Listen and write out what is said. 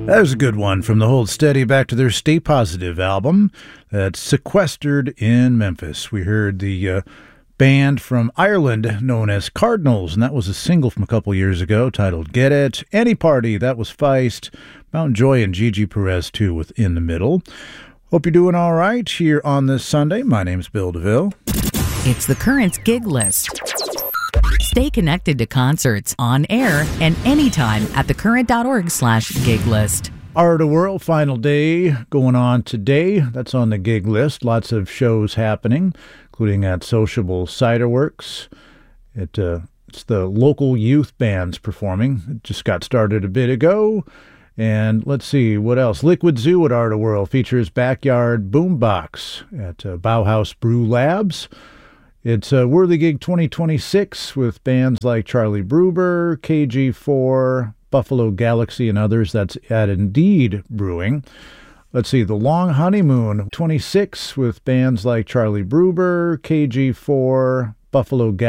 That was a good one from the Hold Steady Back to Their Stay Positive album. That's Sequestered in Memphis. We heard the band from Ireland known as Cardinals, and that was a single from a couple years ago titled Get It. Any Party, that was Feist. Mountain Joy and Gigi Perez, too, with In the Middle. Hope you're doing all right here on this Sunday. My name's Bill DeVille. It's the Currents Gig List. Stay connected to concerts on air and anytime at thecurrent.org/gig list. Art of the World final day going on today. That's on the gig list. Lots of shows happening, including at Sociable Cider Works. It's the local youth bands performing. It just got started a bit ago. And let's see, what else? Liquid Zoo at Art of the World features Backyard Boombox at Bauhaus Brew Labs. It's a Worthy Gig 2026 with bands like Charlie Bruber, KG4, Buffalo Galaxy, and others. That's at Indeed Brewing. Let's see, The Long Honeymoon 26 with bands like Charlie Bruber, KG4, Buffalo Galaxy.